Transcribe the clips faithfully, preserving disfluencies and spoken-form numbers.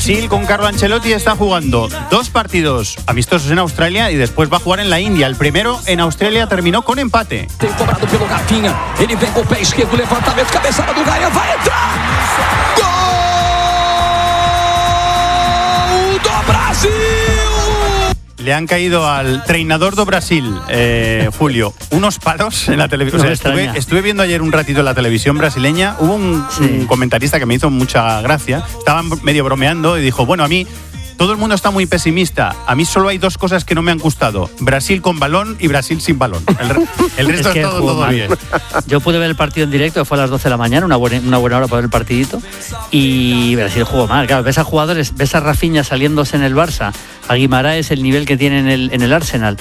Brasil con Carlo Ancelotti está jugando dos partidos amistosos en Australia y después va a jugar en la India. El primero en Australia terminó con empate. Cobrado pelo Rafinha, ele vem com o pé esquerdo, levantamento, cabeçada do Gaia, vai entrar! Gol do Brasil! Le han caído al treinador do Brasil, eh, Julio, unos palos en la televisión. No o sea, estuve, estuve viendo ayer un ratito en la televisión brasileña. Hubo un, sí. un comentarista que me hizo mucha gracia. Estaban medio bromeando y dijo, bueno, a mí todo el mundo está muy pesimista. A mí solo hay dos cosas que no me han gustado. Brasil con balón y Brasil sin balón. El, el resto es, es todo, todo bien. Yo pude ver el partido en directo, fue a las doce de la mañana, una buena, una buena hora para ver el partidito. Y Brasil jugó mal. Claro, ves a jugadores, ves a Rafinha saliéndose en el Barça, a Guimaraes el nivel que tiene en el, en el Arsenal.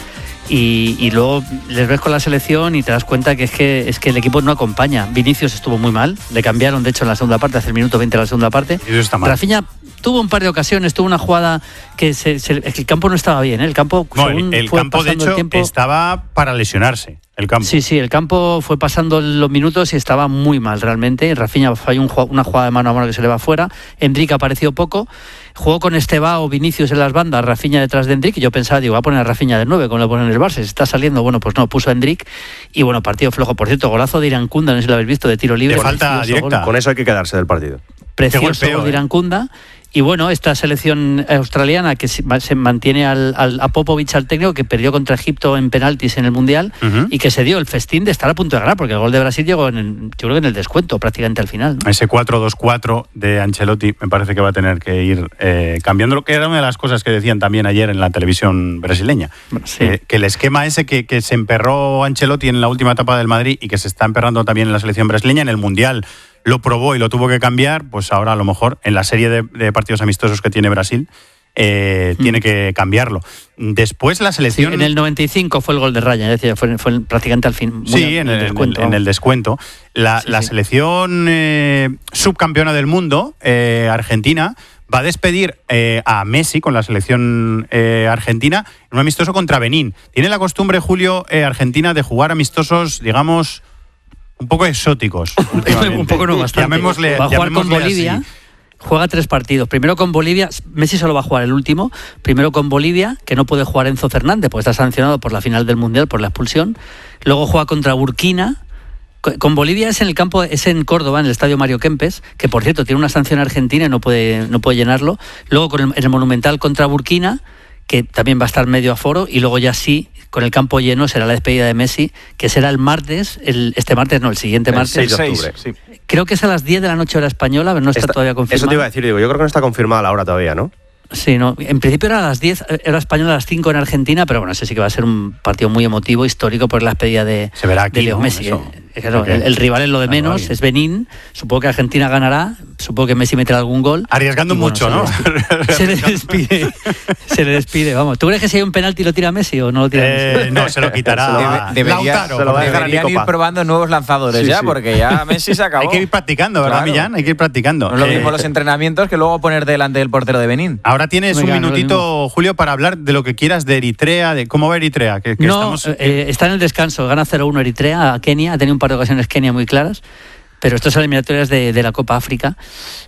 Y, y luego les ves con la selección y te das cuenta que es, que es que el equipo no acompaña. Vinicius estuvo muy mal, le cambiaron de hecho en la segunda parte, hace el minuto veinte de la segunda parte. Y eso está mal. Rafinha tuvo un par de ocasiones, tuvo una jugada que se, se, el campo no estaba bien, ¿eh? El campo, no, el, el campo de hecho tiempo, estaba para lesionarse. El campo. Sí, sí, el campo fue pasando los minutos y estaba muy mal realmente. Rafinha falló un, una jugada de mano a mano que se le va fuera. Endrick apareció poco. Jugó con Estebao, Vinicius en las bandas, Rafinha detrás de Endrick. Y yo pensaba, digo, va a poner a Rafinha de nueve, como lo pone en el Barça. Se está saliendo, bueno, pues no, puso a Endrick. Y bueno, partido flojo. Por cierto, golazo de Irankunda, no sé si lo habéis visto, de tiro libre. De falta directa. Gol. Con eso hay que quedarse del partido. Precioso gol de Irankunda. Y bueno, esta selección australiana que se mantiene al, al, a Popovic, al técnico, que perdió contra Egipto en penaltis en el Mundial, uh-huh. y que se dio el festín de estar a punto de ganar, porque el gol de Brasil llegó en el, yo creo que en el descuento, prácticamente al final, ¿no? Ese cuatro dos cuatro de Ancelotti me parece que va a tener que ir eh, cambiando, lo que era una de las cosas que decían también ayer en la televisión brasileña. Sí. Eh, que el esquema ese que, que se emperró Ancelotti en la última etapa del Madrid y que se está emperrando también en la selección brasileña, en el Mundial lo probó y lo tuvo que cambiar, pues ahora a lo mejor en la serie de, de partidos amistosos que tiene Brasil eh, mm. tiene que cambiarlo. Después la selección... Sí, en el noventa y cinco fue el gol de Raya, es decir, fue, fue prácticamente al fin. Sí, en el, descuento, en, el, en el descuento. La, sí, la sí. selección eh, subcampeona del mundo, eh, Argentina, va a despedir eh, a Messi con la selección eh, argentina en un amistoso contra Benín. Tiene la costumbre, Julio, eh, Argentina de jugar amistosos, digamos... un poco exóticos. Un poco no, bastante. Llamémosle, va a jugar con Bolivia. Así. Juega tres partidos. Primero con Bolivia. Messi solo va a jugar el último. Primero con Bolivia, que no puede jugar Enzo Fernández, porque está sancionado por la final del Mundial, por la expulsión. Luego juega contra Burkina. Con Bolivia es en el campo, es en Córdoba, en el estadio Mario Kempes, que por cierto tiene una sanción argentina y no puede, no puede llenarlo. Luego con el, en el Monumental contra Burkina, que también va a estar medio aforo, y luego ya sí, con el campo lleno, será la despedida de Messi, que será el martes, el, este martes no, el siguiente el martes. seis de octubre, sí. Creo que es a las diez de la noche hora española, pero no está, está todavía confirmado. Eso te iba a decir, digo, yo creo que no está confirmada la hora todavía, ¿no? Sí, no, en principio era a las diez, era española a las cinco en Argentina, pero bueno, ese sí que va a ser un partido muy emotivo, histórico por la despedida de, Se verá aquí, de Leo ¿no? Messi. Eso. Claro, okay. el, el rival es lo de menos, ah, es Benín, supongo que Argentina ganará, supongo que Messi meterá algún gol. Arriesgando bueno, mucho, se ¿no? Le despide, se le despide, vamos. ¿Tú crees que si hay un penalti lo tira Messi o no lo tira eh, Messi? No, se lo quitará. Debe, debería, Lautaro, se lo deberían ir probando nuevos lanzadores sí, ya, sí. porque ya Messi se acabó. Hay que ir practicando, ¿verdad, claro. Millán? Hay que ir practicando. No es lo eh, mismo los entrenamientos que luego poner delante del portero de Benín. Ahora tienes Venga, un minutito, no Julio, para hablar de lo que quieras de Eritrea, de cómo va Eritrea. Que, que no, estamos... eh, está en el descanso, gana cero uno Eritrea a Kenia, ha tenido un par de ocasiones Kenia muy claras, pero esto es eliminatorias de, de la Copa África.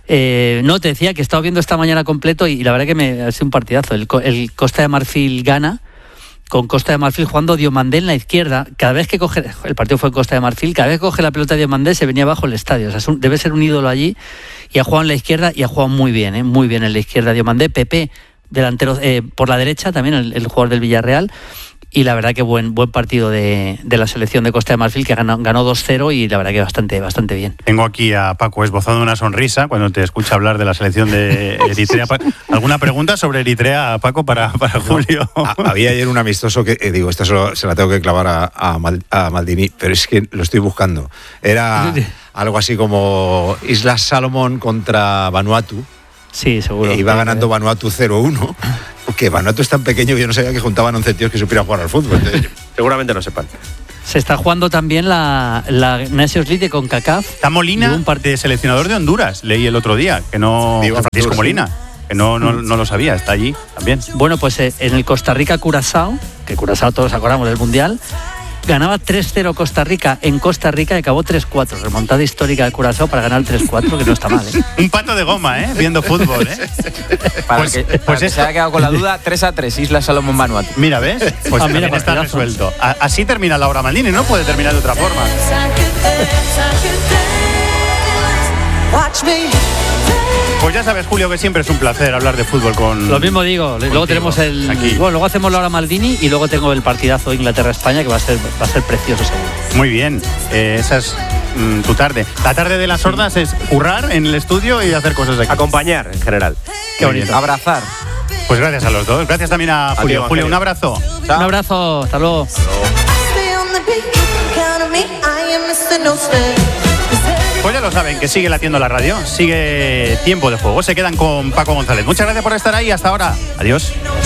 Eh, no, te decía que he estado viendo esta mañana completo y, y la verdad que me ha sido un partidazo. El, el Costa de Marfil gana, con Costa de Marfil jugando Diomandé en la izquierda. Cada vez que coge, el partido fue Costa de Marfil, cada vez que coge la pelota de Diomandé se venía abajo el estadio. O sea, es un, debe ser un ídolo allí, y ha jugado en la izquierda y ha jugado muy bien, ¿eh? muy bien en la izquierda Diomandé. Pepe, delantero eh, por la derecha, también el, el jugador del Villarreal. Y la verdad que buen buen partido de, de la selección de Costa de Marfil, que ganó, ganó dos cero y la verdad que bastante bastante bien. Tengo aquí a Paco esbozando una sonrisa cuando te escucha hablar de la selección de Eritrea. ¿Alguna pregunta sobre Eritrea, Paco, para, para Julio? No, había ayer un amistoso que, eh, digo, esta se, lo, se la tengo que clavar a, a, Mal, a Maldini, pero es que lo estoy buscando. Era algo así como Islas Salomón contra Vanuatu. Sí, seguro. E iba ganando Vanuatu cero uno. Porque Vanuatu es tan pequeño que yo no sabía que juntaban once tíos que supieran jugar al fútbol. Entonces, seguramente no sepan. Se está jugando también la, la Nations League con CACAF. Está Molina, de seleccionador de Honduras, leí el otro día, que no... Digo, Francisco sí. Molina, que no, no, no lo sabía, está allí también. Bueno, pues eh, en el Costa Rica-Curazao, que Curazao todos acordamos del Mundial, ganaba tres cero Costa Rica en Costa Rica y acabó tres cuatro. Remontada histórica de Curazao para ganar el tres cuatro, que no está mal, ¿eh? Un pato de goma, ¿eh? Viendo fútbol, ¿eh? Para Pues- que, pues para que esto- se haya quedado con la duda, tres a tres, Isla Salomón Vanuatu. Mira, ¿ves? Pues Ah, mira, también está partidazo. resuelto. A- así termina la hora Maldini, no puede terminar de otra forma. Pues ya sabes, Julio, que siempre es un placer hablar de fútbol con... Lo mismo digo, luego contigo, tenemos el aquí. bueno, luego hacemos la hora Maldini y luego tengo el partidazo Inglaterra-España que va a ser va a ser precioso seguro. Muy bien, eh, esa es mm, tu tarde. La tarde de las sordas es currar en el estudio y hacer cosas aquí. Acompañar, en general. Qué bonito. Abrazar. Pues gracias a los dos. Gracias también a Julio. Adiós, Julio, un Angelio. abrazo. Un abrazo, hasta luego. Pues ya lo saben, que sigue latiendo la radio, sigue Tiempo de Juego. Se quedan con Paco González. Muchas gracias por estar ahí. Hasta ahora. Adiós.